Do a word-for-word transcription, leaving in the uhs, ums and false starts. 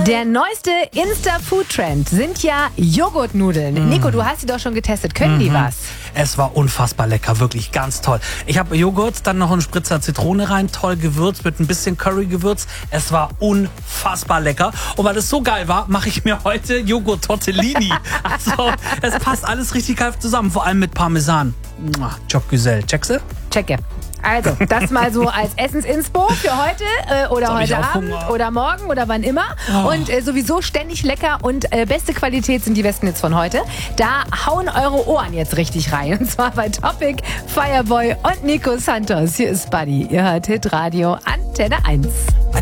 Der neueste Insta-Food-Trend sind ja Joghurtnudeln. Mm. Nico, du hast sie doch schon getestet. Können mm-hmm. die was? Es war unfassbar lecker, wirklich ganz toll. Ich habe Joghurt, dann noch einen Spritzer Zitrone rein, toll gewürzt mit ein bisschen Currygewürz. Es war unfassbar lecker. Und weil es so geil war, mache ich mir heute Joghurt-Tortellini. Also, es passt alles richtig geil zusammen, vor allem mit Parmesan. Job Güzel. Checkst du? Checke. Also, das mal so als Essensinspo für heute äh, oder Soll heute Abend Hunger? oder morgen oder wann immer. Oh. Und äh, sowieso ständig lecker und äh, beste Qualität sind die besten Hits von heute. Da hauen eure Ohren jetzt richtig rein. Und zwar bei Topic, Fireboy und Nico Santos. Hier ist Buddy. Ihr hört Hitradio Antenne eins.